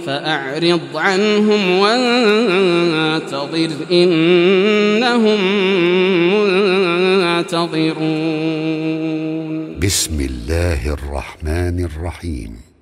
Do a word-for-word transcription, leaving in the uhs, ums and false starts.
فأعرض عنهم وانتظر إنهم منتظرون. بسم الله الرحمن الرحيم.